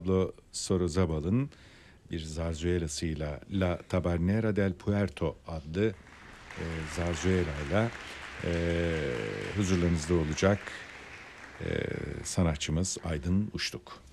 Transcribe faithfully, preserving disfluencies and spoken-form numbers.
Pablo Sorozabal'ın bir zarzuelasıyla La Tabernera del Puerto adlı e, zarzuelayla e, huzurlarınızda olacak e, sanatçımız Aydın Uştuk.